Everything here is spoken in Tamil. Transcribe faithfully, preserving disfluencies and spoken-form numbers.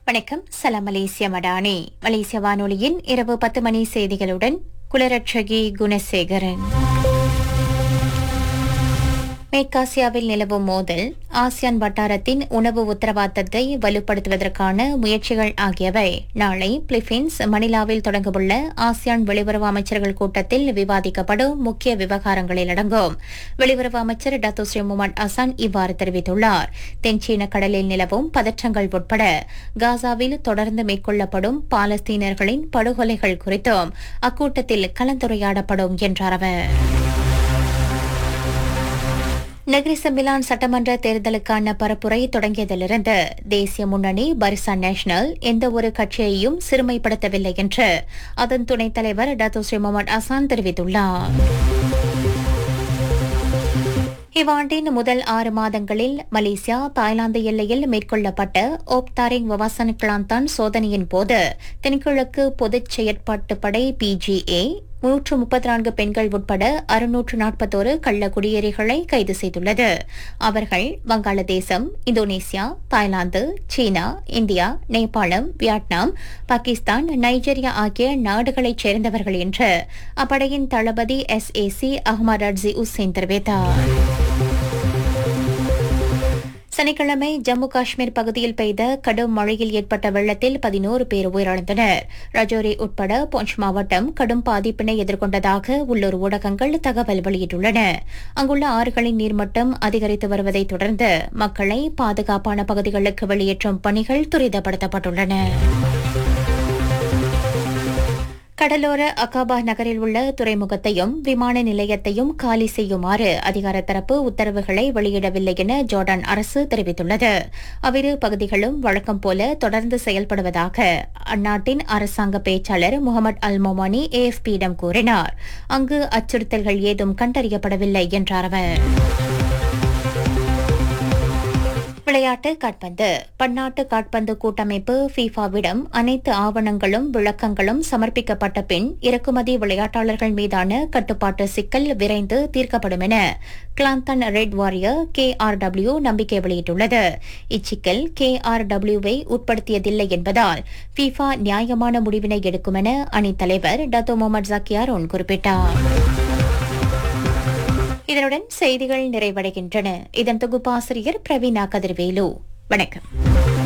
வணக்கம். சலாம் மலேசிய மடானி. மலேசிய வானொலியின் இரவு பத்து மணி செய்திகளுடன் குலரட்சகி குணசேகரன். மேற்காசியாவில் நிலவும் மோதல், ஆசியான் வட்டாரத்தின் உணவு உத்தரவாதத்தை வலுப்படுத்துவதற்கான முயற்சிகள் ஆகியவை நாளை பிலிப்பீன்ஸ் மணிலாவில் தொடங்கவுள்ள ஆசியான் வெளியுறவு அமைச்சர்கள் கூட்டத்தில் விவாதிக்கப்படும் முக்கிய விவகாரங்களில் அடங்கும். வெளியுறவு அமைச்சர் டத்தோ ஸ்ரீ முகமது அசான் இவ்வாறு தெரிவித்துள்ளார். தென்சீன கடலில் நிலவும் பதற்றங்கள் உட்பட காசாவில் தொடர்ந்து மேற்கொள்ளப்படும் பாலஸ்தீனர்களின் படுகொலைகள் குறித்தும் அக்கூட்டத்தில் கலந்துரையாடப்படும் என்றார் அவர். நகரி செம்பிலான் சட்டமன்ற தேர்தலுக்கான பரப்புரை தொடங்கியதிலிருந்து தேசிய முன்னணி பரிசான் நேஷனல் எந்த ஒரு கட்சியையும் சிறுமைப்படுத்தவில்லை என்று அதன் துணைத் தலைவர் டத்தோ ஸ்ரீ முகமது அசான் தெரிவித்துள்ளார். இவ்வாண்டின் முதல் ஆறு மாதங்களில் மலேசியா தாய்லாந்து எல்லையில் மேற்கொள்ளப்பட்ட ஓப்தாரிங் வவாசன் கிளாந்தான் சோதனையின் போது தென்கிழக்கு பொதுச் செயற்பாட்டு படை பிஜிஏ முன்னூற்று முப்பத்தி நான்கு பெண்கள் உட்பட அறுநூற்று நாற்பத்தோரு கள்ள குடியேறிகளை கைது செய்துள்ளது. அவர்கள் வங்காளதேசம், இந்தோனேசியா, தாய்லாந்து, சீனா, இந்தியா, நேபாளம், வியட்நாம், பாகிஸ்தான், நைஜீரியா ஆகிய நாடுகளைச் சேர்ந்தவர்கள் என்று அப்படையின் தளபதி S A C Ahmad ரட்சி Hussain தெரிவித்தார். சனிக்கிழமை ஜம்மு காஷ்மீர் பகுதியில் பெய்த கடும் மழையில் ஏற்பட்ட வெள்ளத்தில் பதினோரு பேர் உயிரிழந்தனர். ரஜோரி உட்பட பூஞ்ச் மாவட்டம் கடும் பாதிப்பினை எதிர்கொண்டதாக உள்ளூர் ஊடகங்கள் தகவல் வெளியிட்டுள்ளன. அங்குள்ள ஆறுகளின் நீர்மட்டம் அதிகரித்து வருவதை தொடர்ந்து மக்களை பாதுகாப்பான பகுதிகளுக்கு வெளியேற்றும் பணிகள் துரிதப்படுத்தப்பட்டுள்ளன. கடலோர அகாபா நகரில் உள்ள துறைமுகத்தையும் விமான நிலையத்தையும் காலி செய்யுமாறு அதிகார தரப்பு உத்தரவுகளை வெளியிடவில்லை என ஜோர்டான் அரசு தெரிவித்துள்ளது. அவ்விரு பகுதிகளும் வழக்கம் போல தொடர்ந்து செயல்படுவதாக அந்நாட்டின் அரசாங்க பேச்சாளர் முகமது அல் மொமானி ஏஎஃப்பியிடம் கூறினார். அங்கு அச்சுறுத்தல்கள் ஏதும் கண்டறியப்படவில்லை என்றார் அவர். விளையாட்டு காட்பந்து. பன்னாட்டு காட்பந்து கூட்டமைப்பு ஃபீஃபாவிடம் அனைத்து ஆவணங்களும் விளக்கங்களும் சமர்ப்பிக்கப்பட்ட பின் இறக்குமதி விளையாட்டாளர்கள் மீதான கட்டுப்பாட்டு சிக்கல் விரைந்து தீர்க்கப்படும் என Kelantan red warrior K R W நம்பிக்கை வெளியிட்டுள்ளது. இச்சிக்கல் கே ஆர் டபிள்யூவை உட்படுத்தியதில்லை என்பதால் ஃபீஃபா நியாயமான முடிவினை எடுக்கும் என அணித் தலைவர் டத்தோ முகமது ஜக்கியாரோன் குறிப்பிட்டார். இதனுடன் செய்திகள் நிறைவடைகின்றன. இதன் தொகுப்பாசிரியர் பிரவீனா கதிர்வேலு. வணக்கம்.